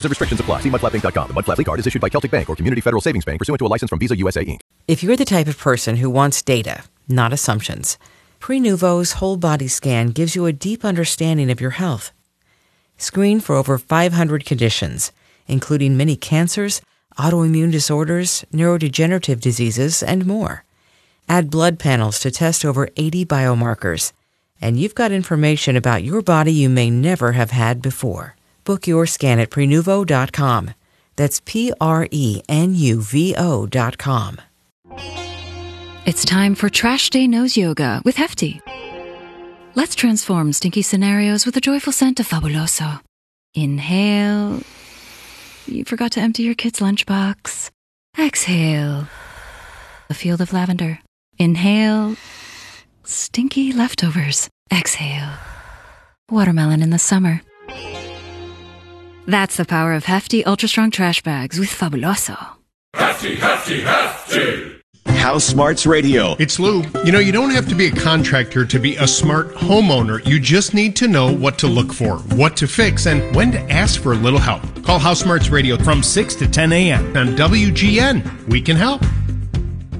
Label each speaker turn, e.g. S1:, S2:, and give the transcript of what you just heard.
S1: Restrictions apply. See mudflapping.com. The Mudflap card is issued by Celtic Bank or Community Federal Savings Bank pursuant to a license from Visa USA Inc.
S2: If you're the type of person who wants data, not assumptions, Prenuvo's whole body scan gives you a deep understanding of your health. Screen for over 500 conditions, including many cancers, autoimmune disorders, neurodegenerative diseases, and more. Add blood panels to test over 80 biomarkers, and you've got information about your body you may never have had before. Book your scan at Prenuvo.com. That's Prenuvo.com.
S3: It's time for Trash Day Nose Yoga with Hefty. Let's transform stinky scenarios with the joyful scent of Fabuloso. Inhale. You forgot to empty your kid's lunchbox. Exhale. A field of lavender. Inhale. Stinky leftovers. Exhale. Watermelon in the summer. That's the power of Hefty Ultra Strong Trash Bags with Fabuloso.
S4: Hefty, Hefty, Hefty!
S5: House Smarts Radio.
S6: It's Lou. You know, you don't have to be a contractor to be a smart homeowner. You just need to know what to look for, what to fix, and when to ask for a little help. Call House Smarts Radio from 6 to 10 a.m. on WGN. We can help.